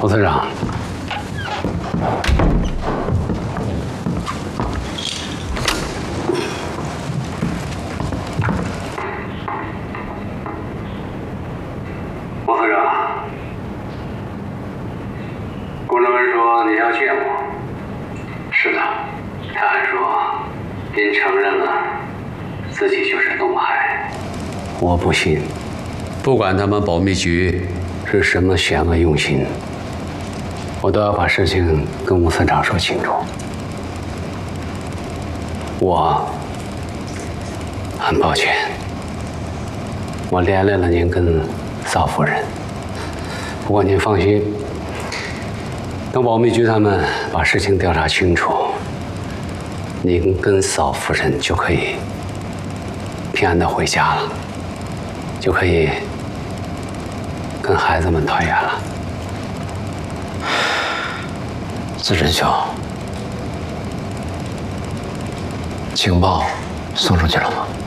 副司长，副司长，顾正文说你要见我。是的，他还说您承认了自己就是东海。我不信，不管他们保密局是什么险恶用心，我都要把事情跟吴司长说清楚。我很抱歉，我连累了您跟邵夫人。不过您放心，等保密局他们把事情调查清楚，您跟邵夫人就可以平安的回家了，就可以跟孩子们团圆了。 自珍兄，情报送出去了吗？